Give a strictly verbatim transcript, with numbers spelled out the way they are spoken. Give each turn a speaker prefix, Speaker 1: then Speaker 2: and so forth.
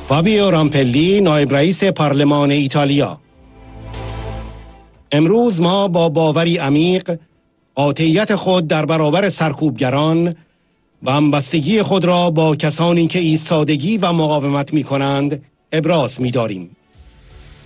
Speaker 1: فابیو رامپلی، نایب رئیس پارلمان ایتالیا: امروز ما با باوری عمیق قاطعیت خود در برابر سرکوبگران و همبستگی خود را با کسانی که ایستادگی و مقاومت می کنند ابراز می داریم.